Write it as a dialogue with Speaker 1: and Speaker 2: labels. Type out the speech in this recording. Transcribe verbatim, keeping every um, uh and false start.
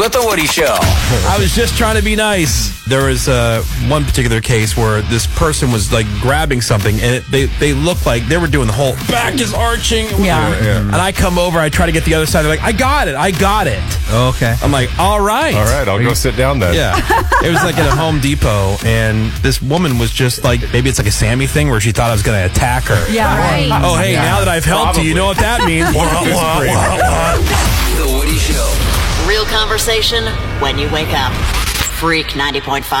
Speaker 1: with The Woody Show.
Speaker 2: I was just trying to be nice. There was uh, one particular case where this person was like grabbing something, and it, they they looked like they were doing the whole back is arching.
Speaker 3: Yeah.
Speaker 2: yeah. And I come over, I try to get the other side. They're like, I got it, I got it.
Speaker 4: Okay.
Speaker 2: I'm like, all right,
Speaker 5: all right. I'll go sit down then.
Speaker 2: Yeah. It was like at a Home Depot, and this woman was just like, maybe it's like a Sammy thing where she thought I was going to attack her.
Speaker 3: Yeah, right.
Speaker 2: Oh, hey,
Speaker 5: Yeah,
Speaker 2: now that I've helped
Speaker 5: probably.
Speaker 2: you, you know what that means.
Speaker 1: The Woody Show.
Speaker 6: Real conversation when you wake up. Freak ninety point five.